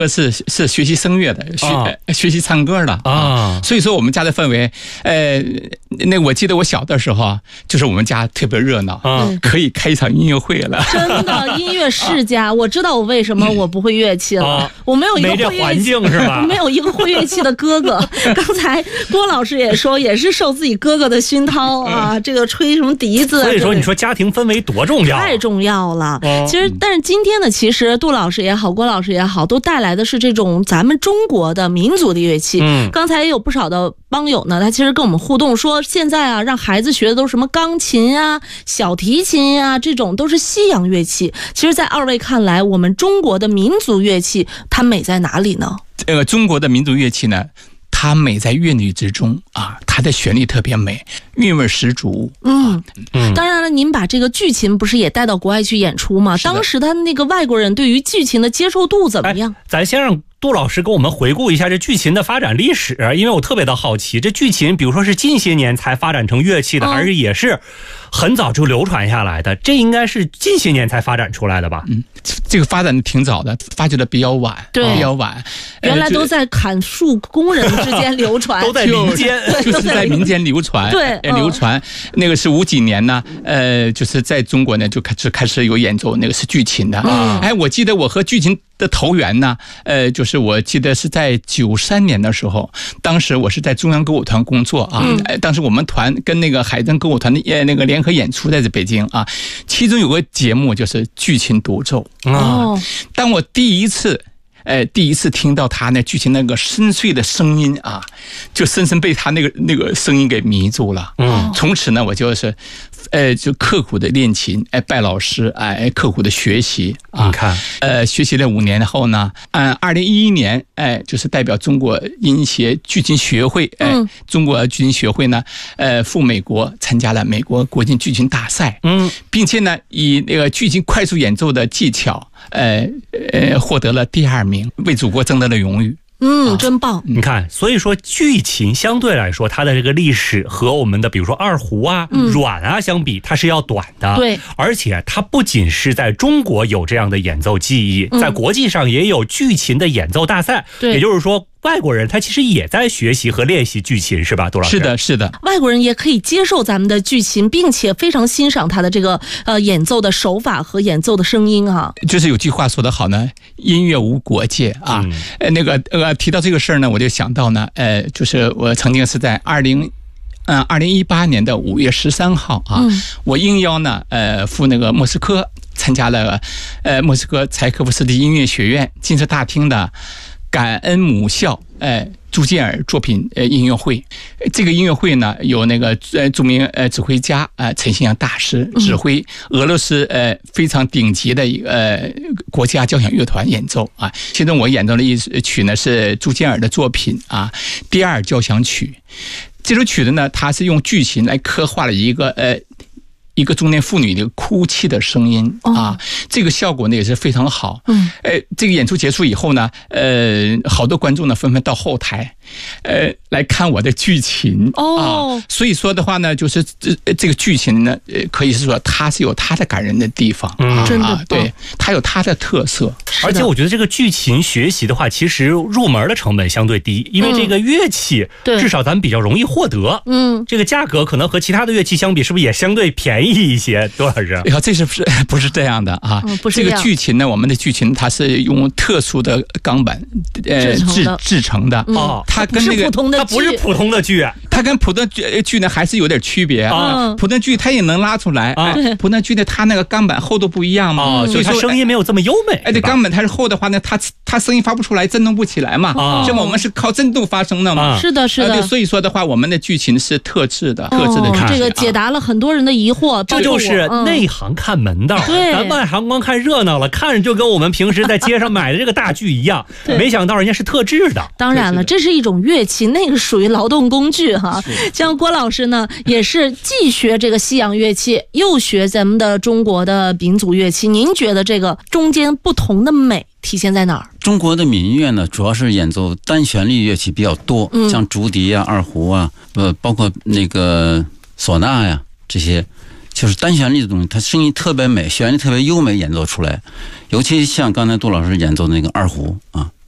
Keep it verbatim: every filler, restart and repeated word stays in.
是是学习声乐的，学、 啊、 学习唱歌的啊。所以说我们家的氛围，呃，那我记得我小的时候，就是我们家特别热闹，啊、可以开一场音乐会了。 真的，音乐世家，啊、我知道我为什么我不会乐器了，啊、我没有一个会乐器， 是吧？ 没有一个会乐器的哥哥。刚才郭老师也说，也是受自己哥哥的熏陶啊，这个吹什么笛子。 所以说，你说家庭氛围多重要、啊， 太重要了。 哦、 其实，但是今天呢，其实杜老师也好，郭老师也好，都带来的是这种咱们中国的民族的乐器。嗯，刚才也有不少的帮友呢，他其实跟我们互动说，现在啊，让孩子学的都是什么钢琴啊、小提琴啊，这种都是西洋乐器。其实，在二位看来，我们中国的民族乐器它美在哪里呢？ 这个中国的民族乐器呢，它美在韵律之中啊，它的旋律特别美，韵味十足。 嗯嗯，当然了，您把这个剧琴不是也带到国外去演出吗？当时他那个外国人对于剧琴的接受度怎么样？ 哎、咱先让杜老师给我们回顾一下这剧琴的发展历史，因为我特别的好奇，这剧琴比如说是近些年才发展成乐器的，还是也是很早就流传下来的？这应该是近些年才发展出来的吧？ 嗯，这个发展的挺早的，发掘的比较晚， 对， 比较晚。 原来都在砍树工人之间流传， 都在民间， 就是在民间流传， 对， 呃、流传。那个是五几年呢？呃，就是在中国呢就开始开始有演奏那个是剧琴的。嗯，哎，我记得我和剧琴的投缘呢，呃，就是我记得是在九三年的时候，当时我是在中央歌舞团工作啊，嗯、当时我们团跟那个海登歌舞团的呃那个联合演出在这北京啊，其中有个节目就是剧琴独奏啊。当我第一次。呃，第一次听到他那剧琴那个深邃的声音啊，就深深被他那个那个声音给迷住了。嗯，从此呢，我就是，呃，就刻苦的练琴，哎，拜老师，哎，刻苦的学习啊。 你看， 呃，学习了五年后呢，按二零一一年，哎，就是代表中国音协剧琴学会，哎，嗯、中国剧琴学会呢，呃，赴美国参加了美国国际剧琴大赛，嗯，并且呢，以那个剧琴快速演奏的技巧。呃呃，获得了第二名，为祖国争得了荣誉。 嗯，真棒！ 你看，所以说剧琴相对来说，它的这个历史和我们的比如说二胡啊、嗯、阮啊相比，它是要短的。 对， 而且它不仅是在中国有这样的演奏技艺，嗯、在国际上也有剧琴的演奏大赛。 对， 也就是说。外国人他其实也在学习和练习剧琴，是吧，杜老师？ 是的，是的。 外国人也可以接受咱们的剧琴，并且非常欣赏他的这个呃演奏的手法和演奏的声音哈。 就是有句话说得好呢，音乐无国界啊。嗯、呃，那个呃提到这个事儿呢，我就想到呢，呃，就是我曾经是在二零。嗯，二零一八年的五月十三号啊，嗯、我应邀呢，呃，赴那个莫斯科参加了，呃，莫斯科柴可夫斯基音乐学院金色大厅的感恩母校，呃，朱建尔作品呃音乐会。这个音乐会呢，有那个呃著名呃指挥家呃陈信阳大师指挥俄罗斯呃非常顶级的一个呃国家交响乐团演奏啊。其中我演奏了一曲呢是朱建尔的作品啊，第二交响曲。这首曲子呢，它是用剧琴来刻画了一个呃。一个中年妇女的哭泣的声音啊，这个效果呢也是非常好。嗯，呃，这个演出结束以后呢，呃，好多观众呢纷纷到后台，呃，来看我的剧琴。哦，啊，所以说的话呢，就是这这个剧琴呢，呃，可以是说它是有它的感人的地方， 嗯，真的， 对，它有它的特色。 而且我觉得这个剧琴学习的话，其实入门的成本相对低，因为这个乐器至少咱们比较容易获得。嗯，这个价格可能和其他的乐器相比，是不是也相对便宜一些？多少人？ 哎呀，这是不是不是这样的啊？ 嗯、不是这个剧琴呢，我们的剧琴它是用特殊的钢板呃制制成的哦， 它跟那个它不是普通的剧， 它跟普通剧剧呢还是有点区别啊。普通剧它也能拉出来啊，普通剧呢它那个钢板厚度不一样嘛， 所以它声音没有这么优美。 哎，这钢板它是厚的话呢，它它声音发不出来，震动不起来嘛。啊，这么我们是靠震动发声的嘛。 是的，是的。 所以说的话，我们的剧琴是特制的，特制的。 这个解答了很多人的疑惑。 这就是内行看门道， 对， 咱外行光看热闹了，看着就跟我们平时在街上买的这个大剧一样，没想到人家是特制的。 当然了，这是一种乐器，那个属于劳动工具哈。像郭老师呢，也是既学这个西洋乐器，又学咱们的中国的民族乐器。您觉得这个中间不同的美体现在哪儿？ 中国的民乐呢，主要是演奏单旋律乐器比较多，嗯、像竹笛啊、二胡啊，呃，包括那个唢呐呀这些。就是单旋律的东西，它声音特别美，旋律特别优美，演奏出来。尤其像刚才杜老师演奏的那个二胡啊，